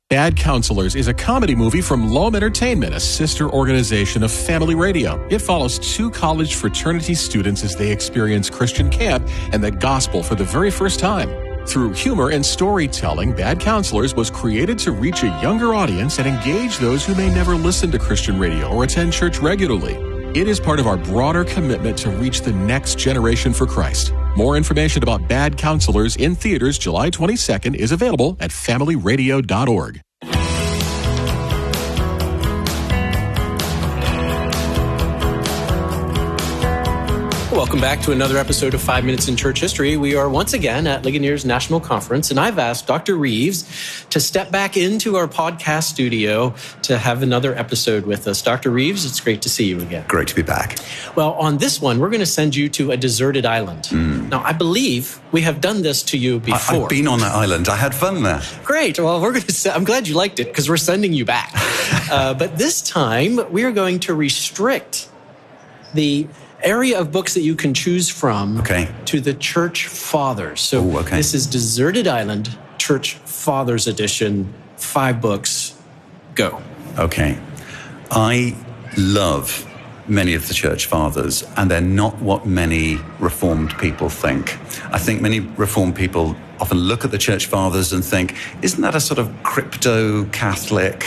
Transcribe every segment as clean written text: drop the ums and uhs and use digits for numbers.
Bad Counselors is a comedy movie from Loam Entertainment, a sister organization of Family Radio. It follows two college fraternity students as they experience Christian camp and the gospel for the very first time. Through humor and storytelling, Bad Counselors was created to reach a younger audience and engage those who may never listen to Christian radio or attend church regularly. It is part of our broader commitment to reach the next generation for Christ. More information about Bad Counselors in theaters July 22nd is available at familyradio.org. Welcome back to another episode of 5 Minutes in Church History. We are once again at Ligonier's National Conference, and I've asked Dr. Reeves to step back into our podcast studio to have another episode with us. Dr. Reeves, it's great to see you again. Great to be back. Well, on this one, we're going to send you to a deserted island. Now, I believe we have done this to you before. I've been on that island. I had fun there. Great. Well, I'm glad you liked it because we're sending you back. But this time, we are going to restrict the area of books that you can choose from to the Church Fathers. So This is Deserted Island, Church Fathers edition, 5 books. Go. Okay. I love many of the Church Fathers, and they're not what many Reformed people think. I think many Reformed people often look at the Church Fathers and think, isn't that a sort of crypto-Catholic?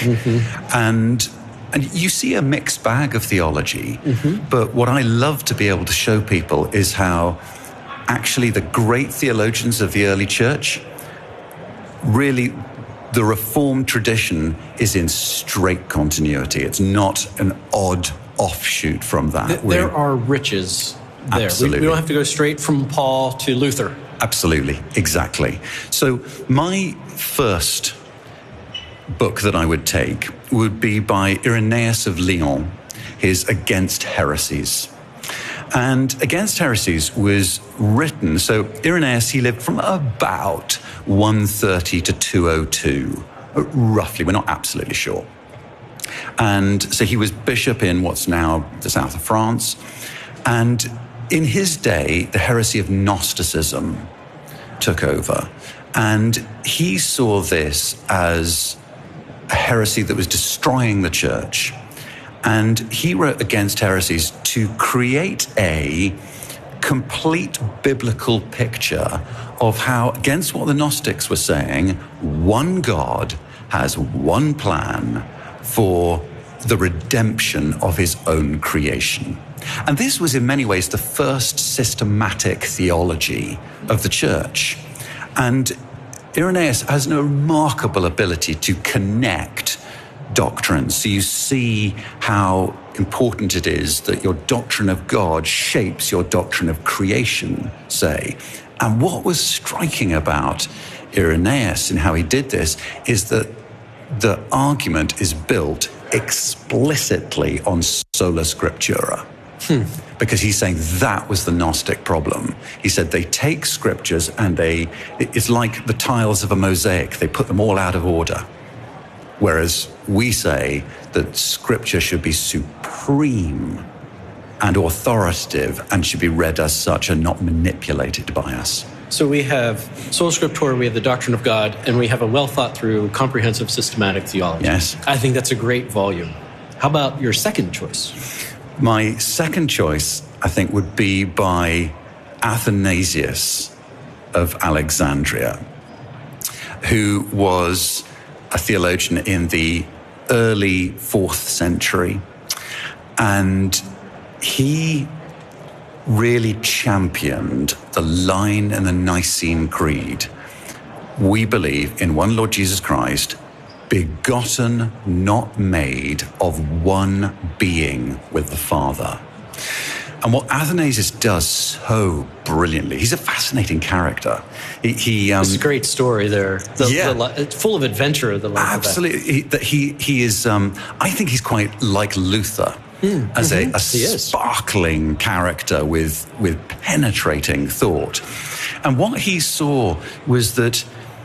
And you see a mixed bag of theology, but what I love to be able to show people is how actually the great theologians of the early church, really the Reformed tradition is in straight continuity. It's not an odd offshoot from that. There are riches there. Absolutely. We don't have to go straight from Paul to Luther. Absolutely, exactly. So my first book that I would take would be by Irenaeus of Lyon, his Against Heresies. And Against Heresies was written, so Irenaeus, he lived from about 130 to 202, roughly, we're not absolutely sure. And so he was bishop in what's now the south of France. And in his day, the heresy of Gnosticism took over. And he saw this as a heresy that was destroying the church. And he wrote Against Heresies to create a complete biblical picture of how, against what the Gnostics were saying, one God has one plan for the redemption of his own creation. And this was in many ways the first systematic theology of the church. And Irenaeus has a remarkable ability to connect doctrines. So you see how important it is that your doctrine of God shapes your doctrine of creation, say. And what was striking about Irenaeus and how he did this is that the argument is built explicitly on sola scriptura. Because he's saying that was the Gnostic problem. He said they take scriptures and it's like the tiles of a mosaic. They put them all out of order. Whereas we say that scripture should be supreme and authoritative and should be read as such and not manipulated by us. So we have sola scriptura, we have the doctrine of God, and we have a well thought through, comprehensive, systematic theology. Yes. I think that's a great volume. How about your second choice? My second choice, I think, would be by Athanasius of Alexandria, who was a theologian in the early 4th century. And he really championed the line in the Nicene Creed. We believe in one Lord Jesus Christ, begotten, not made, of one being with the Father. And what Athanasius does so brilliantly, he's a fascinating character. It's a great story there. It's full of adventure. Absolutely. He is, I think he's quite like Luther. As a sparkling character with penetrating thought. And what he saw was that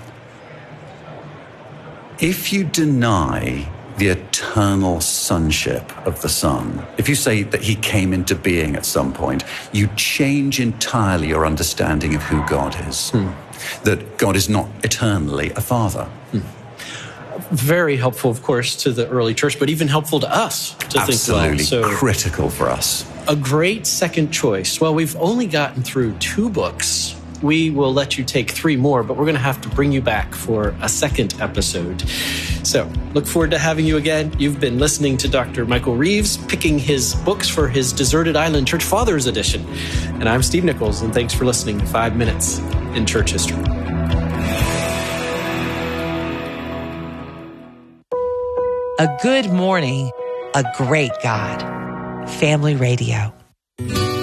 if you deny the eternal sonship of the Son, if you say that he came into being at some point, you change entirely your understanding of who God is. That God is not eternally a father. Very helpful, of course, to the early church, but even helpful to us to Absolutely think well. So, critical for us. A great second choice. Well, we've only gotten through 2 books. We will let you take 3 more, but we're going to have to bring you back for a second episode. So look forward to having you again. You've been listening to Dr. Michael Reeves, picking his books for his Deserted Island Church Fathers edition. And I'm Steve Nichols, and thanks for listening to 5 Minutes in Church History. A good morning, a great God. Family Radio.